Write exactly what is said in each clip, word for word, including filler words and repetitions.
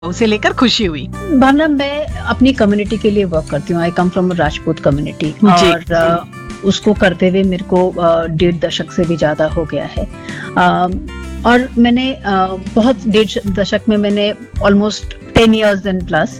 उसे लेकर खुशी हुई? भावना, मैं अपनी कम्युनिटी के लिए वर्क करती हूँ। आई कम फ्रॉम राजपूत कम्युनिटी और uh, उसको करते हुए मेरे को uh, डेढ़ दशक से भी ज्यादा हो गया है। uh, और मैंने uh, बहुत डेढ़ दशक में मैंने almost ten years and plus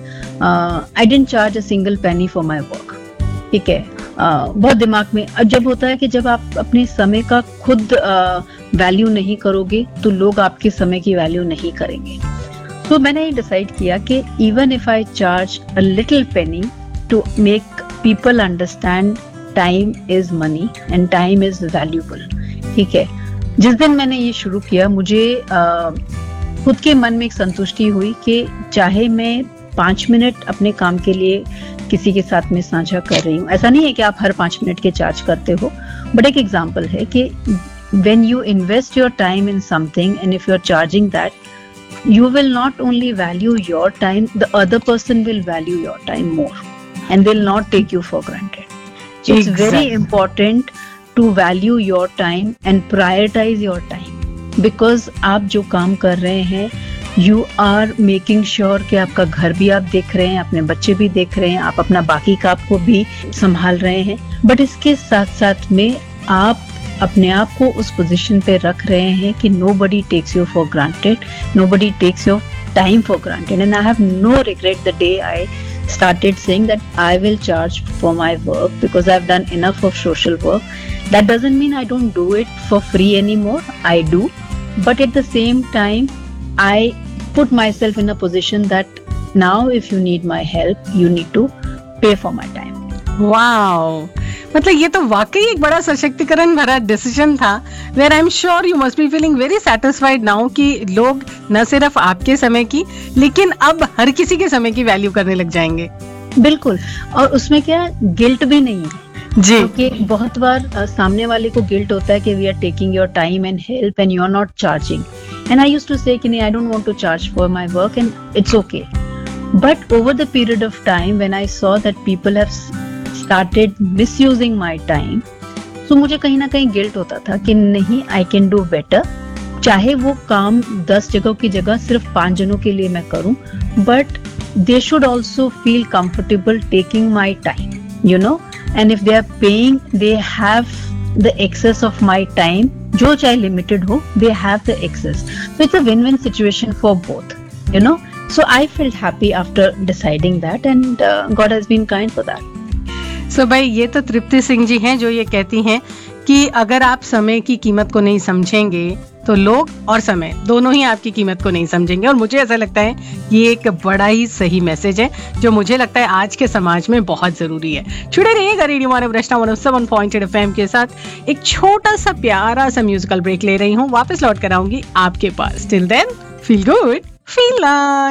I didn't charge a single penny for my work. ठीक है, uh, बहुत दिमाग में अब जब होता है कि जब आप अपने समय का खुद वैल्यू uh, नहीं करोगे तो लोग आपके समय की वैल्यू नहीं करेंगे। तो मैंने ये डिसाइड किया कि even if I charge a little Penney to make people understand time is money and time is valuable. ठीक है, जिस दिन मैंने ये शुरू किया मुझे uh, खुद के मन में एक संतुष्टि हुई कि चाहे मैं पाँच मिनट अपने काम के लिए किसी के साथ में साझा कर रही हूँ। ऐसा नहीं है कि आप हर पाँच मिनट के चार्ज करते हो, बट एक एग्जाम्पल है कि when you invest your time in something and if you're charging that, you will not only value your time, the other person will value your time more and will not take you for granted. So it's Exactly. very important to value your time and prioritize your time because आप जो काम कर रहे हैं you are making sure कि आपका घर भी आप देख रहे हैं, अपने बच्चे भी देख रहे हैं, आप अपना बाकी काम को भी संभाल रहे हैं, बट इसके साथ साथ में आप अपने आप को उस पोजीशन पे रख रहे हैं कि nobody takes you for granted, nobody takes your time for granted, and I have no regret the day I started saying that I will charge for my work because I've done enough of social work. That doesn't mean I don't do it for free anymore. I do, but at the same time, I put myself in a position that now if you need my help, you need to pay for my time. Wow, मतलब ये तो वाकई एक बड़ा सशक्तिकरण भरा decision था। Where I am sure you must be feeling very satisfied now कि लोग न सिर्फ आपके समय की लेकिन अब हर किसी के समय की वैल्यू करने लग जाएंगे। बिल्कुल, और उसमें क्या गिल्ट भी नहीं है जी, क्योंकि बहुत बार uh, सामने वाले को गिल्ट होता है कि we are taking your time and help and you are not charging, and I used to से कि नहीं, I don't want to charge for my work and it's okay, but over the period of time when I saw that people have started misusing my time, तो मुझे कहीं ना कहीं guilt होता था कि नहीं, आई कैन डू बेटर, चाहे वो काम दस जगहों की जगह सिर्फ पांच जनों के लिए मैं करूं, but they should also feel comfortable taking my time, you know, and if they are paying they have the access of my time, जो चाहे लिमिटेड हो, they have the access, so it's a win win situation for both, you know. So I felt happy after deciding that, and uh, God has been kind for that. So so भाई, ये तो तृप्ति सिंह जी हैं जो ये कहती हैं कि अगर आप समय की कीमत को नहीं समझेंगे तो लोग और समय दोनों ही आपकी कीमत को नहीं समझेंगे, और मुझे ऐसा लगता है ये एक बड़ा ही सही मैसेज है जो मुझे लगता है आज के समाज में बहुत जरूरी है. जुड़े रहिएगा रेडियो मानव रचना one O seven point eight FM के साथ. एक छोटा सा प्यारा सा म्यूजिकल ब्रेक ले रही हूँ, वापस लौट कर आऊंगी आपके पास. Till then, feel good, feel